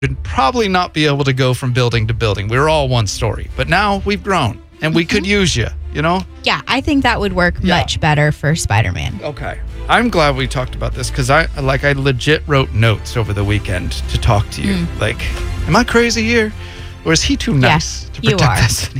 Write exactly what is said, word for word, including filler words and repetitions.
would probably not be able to go from building to building. We were all one story, but now we've grown and we mm-hmm. could use you, you know? Yeah, I think that would work yeah. much better for Spider-Man. Okay. I'm glad we talked about this because I like I legit wrote notes over the weekend to talk to you. Mm. Like, am I crazy here? Or is he too nice yeah, to protect you are. us?